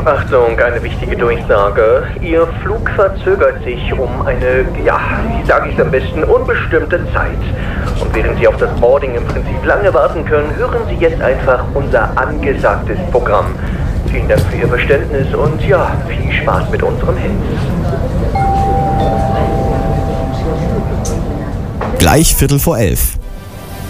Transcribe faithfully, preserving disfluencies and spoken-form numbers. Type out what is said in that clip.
Achtung, eine wichtige Durchsage. Ihr Flug verzögert sich um eine, ja, wie sage ich es am besten, unbestimmte Zeit. Und während Sie auf das Boarding im Prinzip lange warten können, hören Sie jetzt einfach unser angesagtes Programm. Vielen Dank für Ihr Verständnis und ja, viel Spaß mit unserem Hit. Gleich Viertel vor elf.